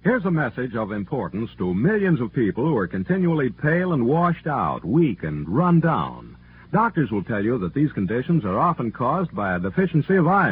Here's a message of importance to millions of people who are continually pale and washed out, weak and run down. Doctors will tell you that these conditions are often caused by a deficiency of iron.